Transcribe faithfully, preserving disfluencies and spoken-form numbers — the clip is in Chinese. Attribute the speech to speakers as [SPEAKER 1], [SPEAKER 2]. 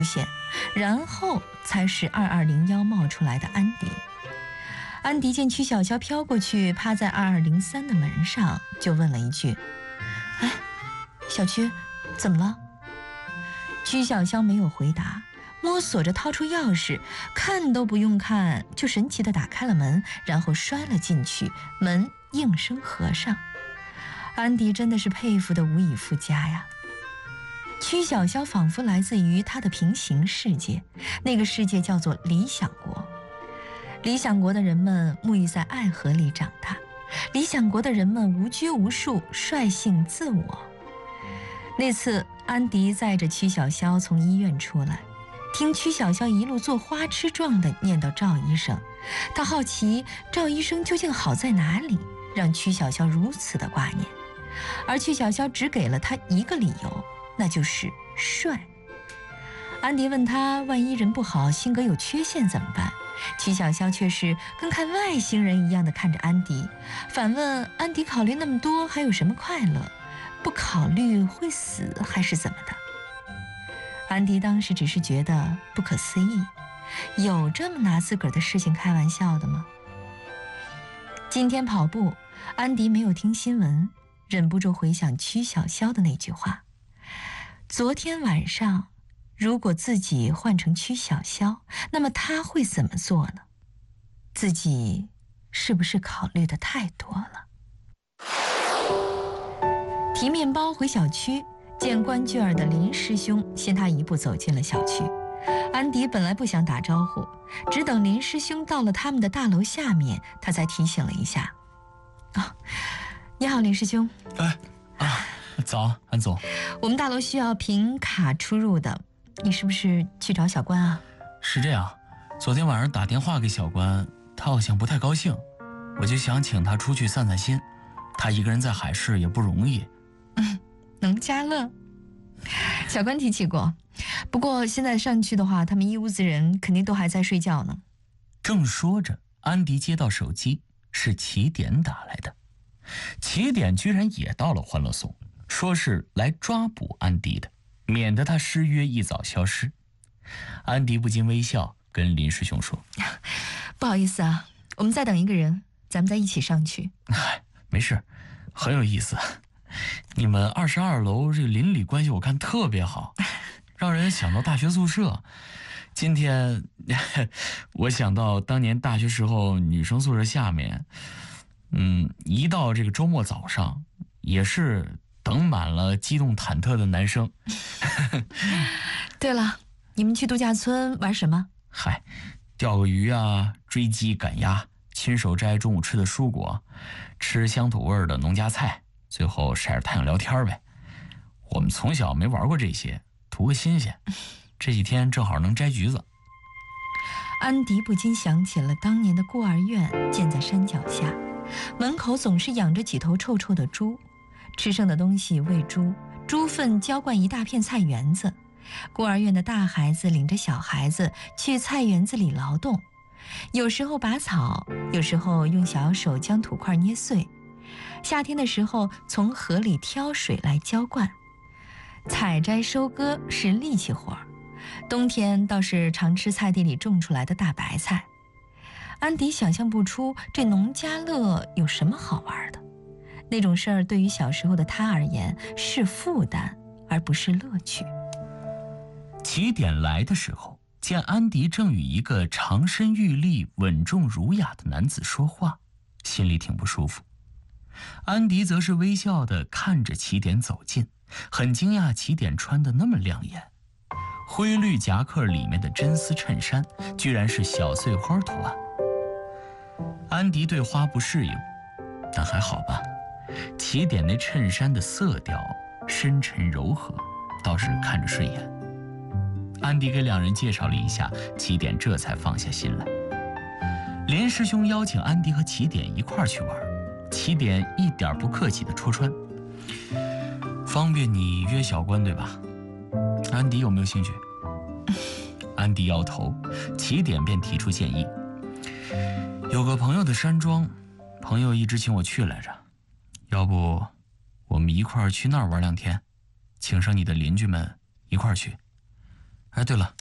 [SPEAKER 1] 现，然后才是二二零一冒出来的安迪。安迪见曲小潇飘过去，趴在二二零三的门上，就问了一句：“哎，小曲，怎么了？”曲小潇没有回答，摸索着掏出钥匙，看都不用看，就神奇地打开了门，然后摔了进去，门应声合上。安迪真的是佩服得无以复加呀。曲小潇仿佛来自于他的平行世界，那个世界叫做理想国。理想国的人们沐浴在爱河里长大，理想国的人们无拘无束，率性自我。那次安迪载着曲小潇从医院出来，听曲小潇一路做花痴状地念叨赵医生，他好奇赵医生究竟好在哪里，让曲小潇如此的挂念。而曲小潇只给了他一个理由，那就是帅。安迪问他，万一人不好，性格有缺陷怎么办？曲小潇却是跟看外星人一样的看着安迪，反问安迪考虑那么多还有什么快乐？不考虑会死还是怎么的？安迪当时只是觉得不可思议，有这么拿自个儿的事情开玩笑的吗？今天跑步，安迪没有听新闻，忍不住回想曲小潇的那句话：昨天晚上如果自己换成曲小潇，那么他会怎么做呢？自己是不是考虑的太多了？提面包回小区，见关雎尔的林师兄先他一步走进了小区。安迪本来不想打招呼，只等林师兄到了他们的大楼下面，他才提醒了一下：“啊，你好，林师兄。”
[SPEAKER 2] 哎，啊，早，安总。
[SPEAKER 1] 我们大楼需要凭卡出入的，你是不是去找小关啊？
[SPEAKER 2] 是这样，昨天晚上打电话给小关，他好像不太高兴，我就想请他出去散散心，他一个人在海市也不容易。
[SPEAKER 1] 嗯，农家乐，小关提起过，不过现在上去的话，他们一屋子人肯定都还在睡觉呢。
[SPEAKER 2] 正说着，安迪接到手机，是起点打来的。起点居然也到了欢乐颂，说是来抓捕安迪的，免得他失约一早消失。安迪不禁微笑，跟林师兄说：“
[SPEAKER 1] 不好意思啊，我们再等一个人，咱们再一起上去。”
[SPEAKER 2] 哎，没事，很有意思。你们二十二楼这个邻里关系我看特别好，让人想到大学宿舍。今天我想到当年大学时候女生宿舍下面，嗯，一到这个周末早上，也是等满了激动忐忑的男生。
[SPEAKER 1] 对了，你们去度假村玩什么？
[SPEAKER 2] 嗨，钓个鱼啊，追鸡赶鸭，亲手摘中午吃的蔬果，吃乡土味的农家菜，最后晒着太阳聊天呗。我们从小没玩过这些，图个新鲜。这几天正好能摘橘子。
[SPEAKER 1] 安迪不禁想起了当年的孤儿院，建在山脚下，门口总是养着几头臭臭的猪，吃剩的东西喂猪，猪粪浇灌一大片菜园子。孤儿院的大孩子领着小孩子去菜园子里劳动，有时候拔草，有时候用小手将土块捏碎。夏天的时候从河里挑水来浇灌。采摘收割是力气活，冬天倒是常吃菜地里种出来的大白菜。安迪想象不出这农家乐有什么好玩的，那种事儿对于小时候的他而言是负担，而不是乐趣。
[SPEAKER 2] 起点来的时候，见安迪正与一个长身玉立、稳重儒雅的男子说话，心里挺不舒服。安迪则是微笑地看着起点走近，很惊讶起点穿得那么亮眼，灰绿夹克里面的真丝衬衫居然是小碎花图案。安迪对花不适应，但还好吧，起点那衬衫的色调深沉柔和，倒是看着顺眼。安迪给两人介绍了一下，起点这才放下心来。林师兄邀请安迪和起点一块儿去玩，起点一点不客气地戳穿：“方便你约小关对吧？安迪有没有兴趣？”安迪摇头，起点便提出建议：“有个朋友的山庄，朋友一直请我去来着，要不我们一块儿去那儿玩两天，请上你的邻居们一块儿去。” 哎，对了。